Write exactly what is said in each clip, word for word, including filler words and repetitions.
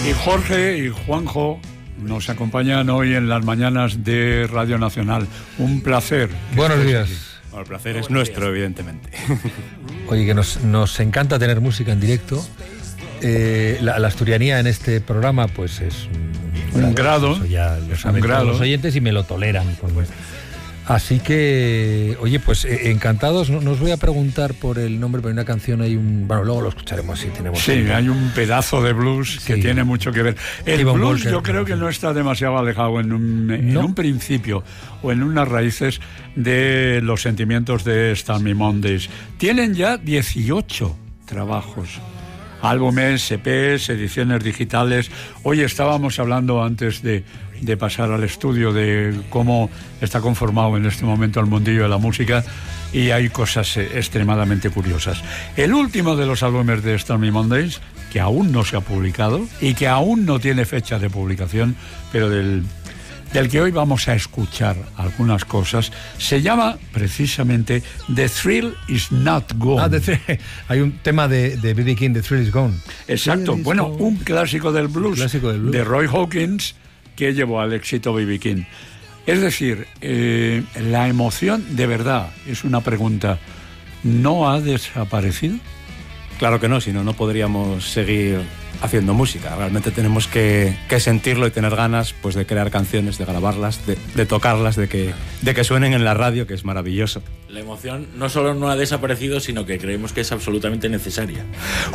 Y Jorge y Juanjo nos acompañan hoy en las mañanas de Radio Nacional. Un placer. Buenos días. Bueno, el placer es nuestro, evidentemente. Oye, que nos, nos encanta tener música en directo. Eh, la, la asturianía en este programa, pues es un, un grado. Eso ya lo saben un grado. Todos los oyentes y me lo toleran. Pues. Así que, oye, pues eh, encantados. No, no os voy a preguntar por el nombre, pero hay una canción, hay un... Bueno, luego lo escucharemos si tenemos... Sí, tiempo. Hay un pedazo de blues que sí. tiene mucho que ver. El Steven blues Walker, yo creo no, que no está demasiado alejado en un, en ¿no? un principio o en unas raíces de los sentimientos de Stormy Mondays. Tienen ya dieciocho trabajos. Álbumes, E Pes, ediciones digitales. Hoy estábamos hablando antes de, de pasar al estudio de cómo está conformado en este momento el mundillo de la música y hay cosas extremadamente curiosas. El último de los álbumes de Stormy Mondays, que aún no se ha publicado y que aún no tiene fecha de publicación, pero del... del que hoy vamos a escuchar algunas cosas, se llama precisamente The Thrill Is Not Gone. Ah, the, hay un tema de B B King, The Thrill Is Gone. Exacto, bueno, gone. un clásico del blues, clásico del blues de Roy Hawkins que llevó al éxito B B King. Es decir, eh, la emoción de verdad, es una pregunta, ¿no ha desaparecido? Claro que no, si no, no podríamos seguir haciendo música. Realmente tenemos que, que sentirlo y tener ganas, pues, de crear canciones, de grabarlas, de, de tocarlas, de que, de que suenen en la radio, que es maravilloso. La emoción no solo no ha desaparecido, sino que creemos que es absolutamente necesaria.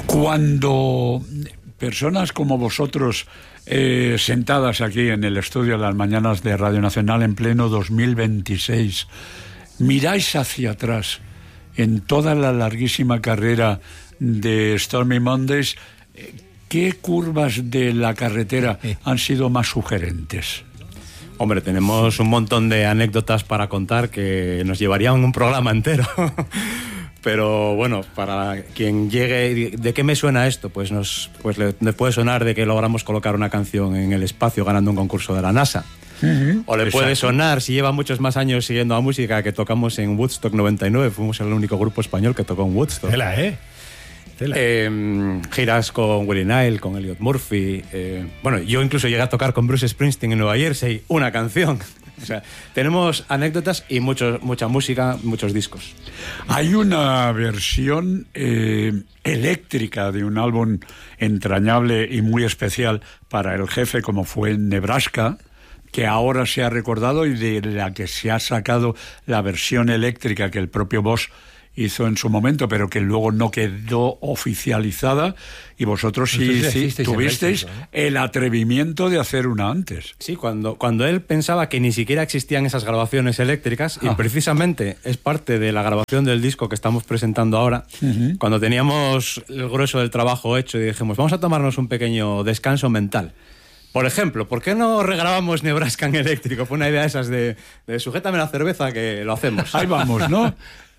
Cuando personas como vosotros, eh, sentadas aquí en el estudio de las mañanas de Radio Nacional en pleno dos mil veintiséis, miráis hacia atrás en toda la larguísima carrera de Stormy Mondays, ¿qué curvas de la carretera han sido más sugerentes? Hombre, tenemos un montón de anécdotas para contar que nos llevarían un programa entero. Pero bueno, para quien llegue, ¿de qué me suena esto? Pues nos pues le, le puede sonar de que logramos colocar una canción en el espacio ganando un concurso de la NASA. Uh-huh. O le Exacto. puede sonar, si lleva muchos más años siguiendo la música, que tocamos en Woodstock noventa y nueve. Fuimos el único grupo español que tocó en Woodstock. Tela, ¿eh? Eh, giras con Willie Nile, con Elliot Murphy. Eh, bueno, yo incluso llegué a tocar con Bruce Springsteen en Nueva Jersey una canción. O sea, tenemos anécdotas y mucho, mucha música, muchos discos. Hay una versión eh, eléctrica de un álbum entrañable y muy especial para el jefe, como fue Nebraska, que ahora se ha recordado y de la que se ha sacado la versión eléctrica que el propio Bosch hizo en su momento, pero que luego no quedó oficializada, y vosotros sí, sí, sí tuvisteis ¿no? el atrevimiento de hacer una antes. Sí, cuando, cuando él pensaba que ni siquiera existían esas grabaciones eléctricas, ah. y precisamente es parte de la grabación del disco que estamos presentando ahora, uh-huh. cuando teníamos el grueso del trabajo hecho y dijimos, vamos a tomarnos un pequeño descanso mental. Por ejemplo, ¿por qué no regrabamos Nebraska en eléctrico? Fue una idea de esas de, de sujétame la cerveza, que lo hacemos. Ahí vamos, ¿no?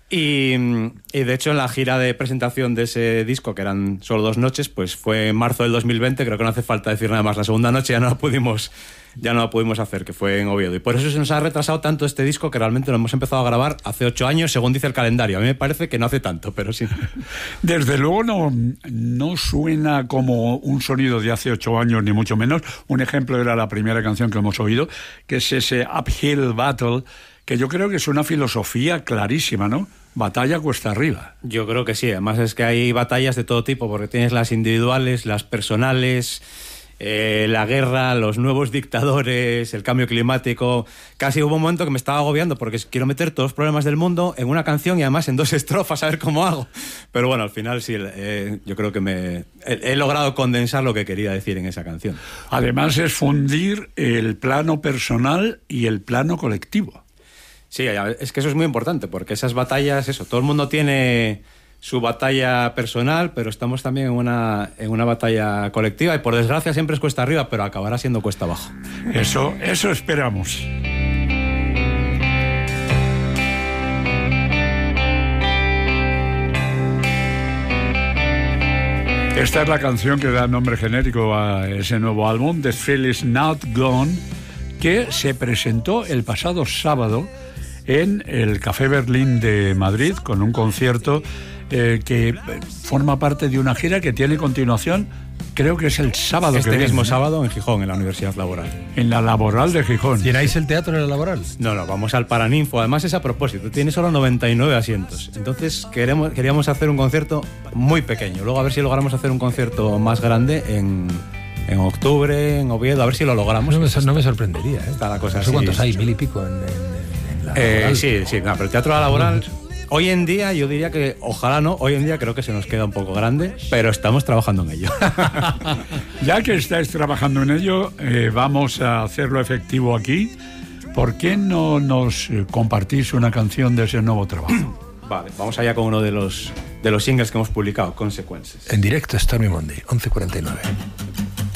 Y, y de hecho en la gira de presentación de ese disco, que eran solo dos noches, pues fue en marzo del dos mil veinte, creo que no hace falta decir nada más. La segunda noche ya no la pudimos, ya no la pudimos hacer, que fue en Oviedo. Y por eso se nos ha retrasado tanto este disco, que realmente lo hemos empezado a grabar hace ocho años, según dice el calendario. A mí me parece que no hace tanto, pero sí. Desde luego no, no suena como un sonido de hace ocho años, ni mucho menos. Un ejemplo era la primera canción que hemos oído, que es ese Uphill Battle, que yo creo que es una filosofía clarísima, ¿no? Batalla cuesta arriba. Yo creo que sí, además es que hay batallas de todo tipo, porque tienes las individuales, las personales, eh, la guerra, los nuevos dictadores, el cambio climático. Casi hubo un momento que me estaba agobiando porque quiero meter todos los problemas del mundo en una canción y además en dos estrofas, a ver cómo hago. Pero bueno, al final sí, eh, yo creo que me he, he logrado condensar lo que quería decir en esa canción. Además es fundir el plano personal y el plano colectivo. Sí, es que eso es muy importante, porque esas batallas, eso, todo el mundo tiene su batalla personal, pero estamos también en una, en una batalla colectiva y por desgracia siempre es cuesta arriba, pero acabará siendo cuesta abajo. Eso, eso esperamos. Esta es la canción que da nombre genérico a ese nuevo álbum, The Thrill Is Not Gone, que se presentó el pasado sábado en el Café Berlín de Madrid, con un concierto eh, que forma parte de una gira que tiene continuación creo que es el sábado este que viene. Este mismo sábado en Gijón, en la Universidad Laboral. En la Laboral de Gijón. ¿Llenáis el teatro en la Laboral? No, no, vamos al Paraninfo. Además es a propósito, tiene solo noventa y nueve asientos. Entonces queremos, queríamos hacer un concierto muy pequeño. Luego a ver si logramos hacer un concierto más grande en, en octubre, en Oviedo. A ver si lo logramos. No me, no me sorprendería, ¿eh? Está la cosa no sé así. ¿Cuántos hay? ¿Mil y pico en, en, en la Laboral? Eh, sí, sí, no, pero el teatro de la Laboral... Hoy en día yo diría que, ojalá no, hoy en día creo que se nos queda un poco grande, pero estamos trabajando en ello. Ya que estáis trabajando en ello, eh, vamos a hacerlo efectivo aquí. ¿Por qué no nos compartís una canción de ese nuevo trabajo? Vale, vamos allá con uno de los, de los singles que hemos publicado, Consequences. En directo, Stormy Monday, once cuarenta y nueve.